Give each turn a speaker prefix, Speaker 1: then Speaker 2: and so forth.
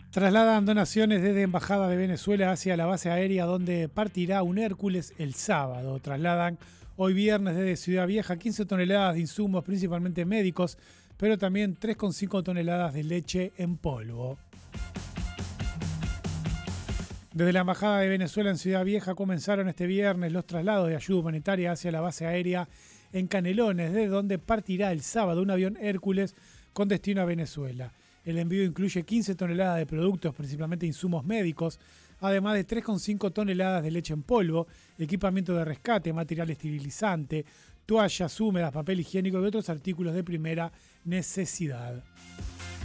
Speaker 1: Trasladan donaciones desde Embajada de Venezuela hacia la base aérea donde partirá un Hércules el sábado. Trasladan hoy viernes desde Ciudad Vieja 15 toneladas de insumos, principalmente médicos, pero también 3,5 toneladas de leche en polvo. Desde la Embajada de Venezuela en Ciudad Vieja comenzaron este viernes los traslados de ayuda humanitaria hacia la base aérea en Canelones, desde donde partirá el sábado un avión Hércules con destino a Venezuela. El envío incluye 15 toneladas de productos, principalmente insumos médicos, además de 3,5 toneladas de leche en polvo, equipamiento de rescate, material esterilizante, toallas húmedas, papel higiénico y otros artículos de primera necesidad.